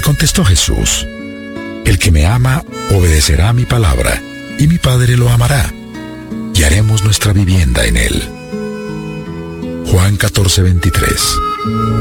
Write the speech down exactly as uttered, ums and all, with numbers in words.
contestó Jesús: el que me ama obedecerá a mi palabra, y mi Padre lo amará, y haremos nuestra vivienda en él. Juan catorce, veintitrés.